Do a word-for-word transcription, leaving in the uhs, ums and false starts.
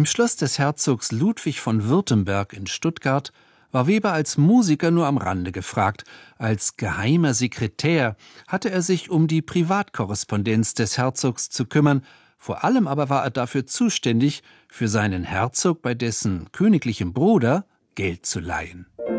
Im Schloss des Herzogs Ludwig von Württemberg in Stuttgart war Weber als Musiker nur am Rande gefragt. Als geheimer Sekretär hatte er sich um die Privatkorrespondenz des Herzogs zu kümmern. Vor allem aber war er dafür zuständig, für seinen Herzog bei dessen königlichem Bruder Geld zu leihen.